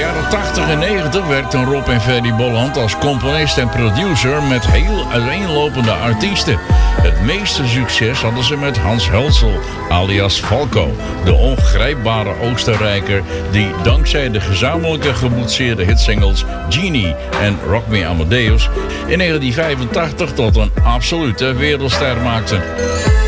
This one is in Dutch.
jaren 80 en 90 werkten Rob en Ferdy Bolland als componist en producer met heel uiteenlopende artiesten. Het meeste succes hadden ze met Hans Hulsel, alias Falco, de ongrijpbare Oostenrijker die dankzij de gezamenlijke geboetseerde hitsingles Genie en Rock Me Amadeus in 1985 tot een absolute wereldster maakte.